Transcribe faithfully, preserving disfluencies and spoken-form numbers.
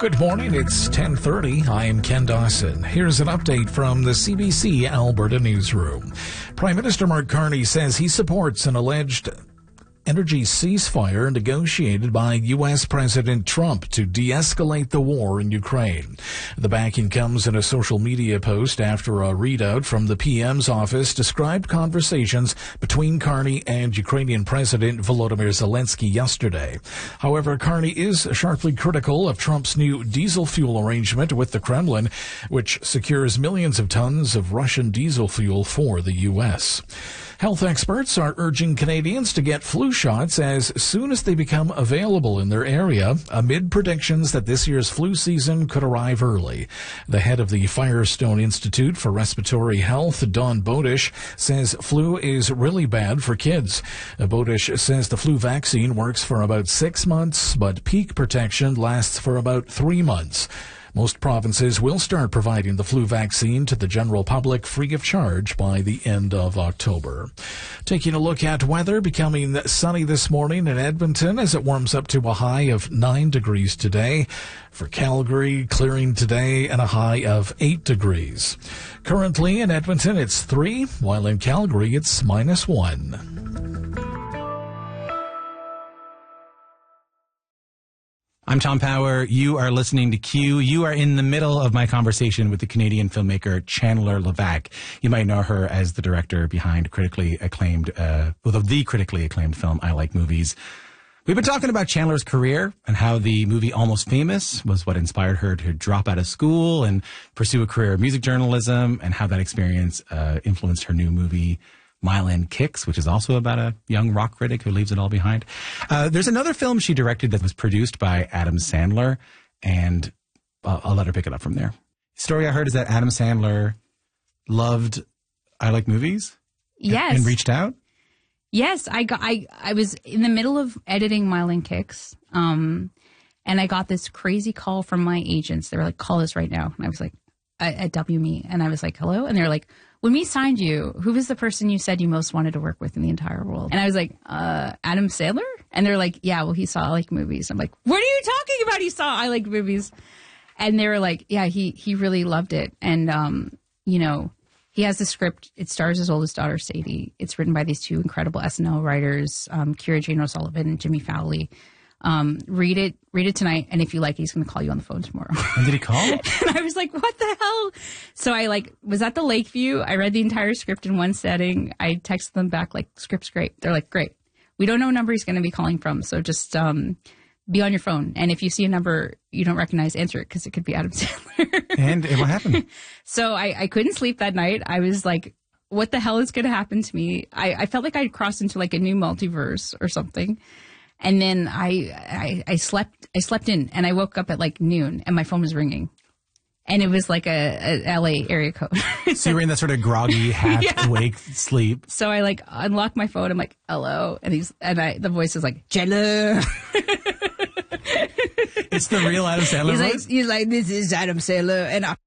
Good morning, it's ten thirty. I'm Ken Dawson. Here's an update from the C B C Alberta Newsroom. Prime Minister Mark Carney says he supports an alleged energy ceasefire negotiated by U S President Trump to de-escalate the war in Ukraine. The backing comes in a social media post after a readout from the P M's office described conversations between Carney and Ukrainian President Volodymyr Zelensky yesterday. However, Carney is sharply critical of Trump's new diesel fuel arrangement with the Kremlin, which secures millions of tons of Russian diesel fuel for the U S. Health experts are urging Canadians to get flu shots as soon as they become available in their area, amid predictions that this year's flu season could arrive early. The head of the Firestone Institute for Respiratory Health, Don Bodish, says flu is really bad for kids. Bodish says the flu vaccine works for about six months, but peak protection lasts for about three months. Most provinces will start providing the flu vaccine to the general public free of charge by the end of October. Taking a look at weather, becoming sunny this morning in Edmonton as it warms up to a high of nine degrees today. For Calgary, clearing today and a high of eight degrees. Currently in Edmonton, it's three, while in Calgary, it's minus one. I'm Tom Power. You are listening to Q. You are in the middle of my conversation with the Canadian filmmaker Chandler Levac. You might know her as the director behind critically acclaimed, uh, well, the critically acclaimed film I Like Movies. We've been talking about Chandler's career and how the movie Almost Famous was what inspired her to drop out of school and pursue a career in music journalism, and how that experience uh, influenced her new movie Mile End Kicks, which is also about a young rock critic who leaves it all behind. Uh, there's another film she directed that was produced by Adam Sandler, and I'll, I'll let her pick it up from there. The story I heard is that Adam Sandler loved I Like Movies. Yes. And, and reached out. Yes, I got. I I was in the middle of editing Mile End Kicks, um, and I got this crazy call from my agents. They were like, "Call us right now," and I was like, "At, at W M E," and I was like, "Hello," and they're like, "When we signed you, who was the person you said you most wanted to work with in the entire world?" And I was like, uh, Adam Sandler? And they're like, "Yeah, well, he saw I Like Movies." I'm like, "What are you talking about? He saw I Like Movies." And they were like, "Yeah, he, he really loved it." And, um, you know, he has the script. It stars his oldest daughter, Sadie. It's written by these two incredible S N L writers, um, Kira Jane O'Sullivan and Jimmy Fowley. Um, read it, read it tonight. And if you like it, he's going to call you on the phone tomorrow. And did he call? And I was like, what the hell? So I like was at the Lakeview. I read the entire script in one setting. I texted them back like, script's great. They're like, great. We don't know what number he's going to be calling from. So just, um, be on your phone. And if you see a number you don't recognize, answer it, because it could be Adam Sandler. And what happened? So I, I couldn't sleep that night. I was like, what the hell is going to happen to me? I, I felt like I'd crossed into like a new multiverse or something. And then I, I I slept I slept in, and I woke up at like noon, and my phone was ringing, and it was like a, a L A area code. So you were in that sort of groggy, half Yeah. awake sleep. So I like unlocked my phone. I'm like, hello, and he's and I the voice is like, Jello. It's the real Adam Sandler He's voice? like he's like this is Adam Sandler, and I.